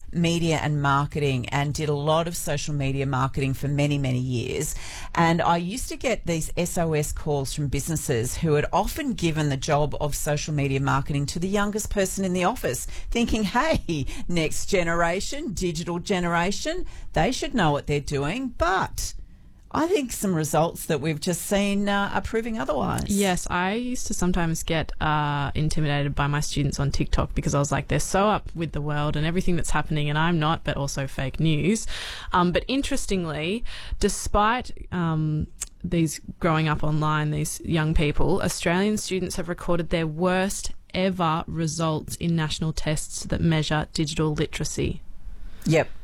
media and marketing and did a lot of social media marketing for many, many years. And I used to get these SOS calls from businesses who had often given the job of social media marketing to the youngest person in the office, thinking, hey, next generation, digital generation, they should know what they're doing. But I think some results that we've just seen are proving otherwise. Yes, I used to sometimes get intimidated by my students on TikTok because I was like, they're so up with the world and everything that's happening, and I'm not, but also fake news. But interestingly, despite these growing up online, these young people, Australian students have recorded their worst ever results in national tests that measure digital literacy. Yep.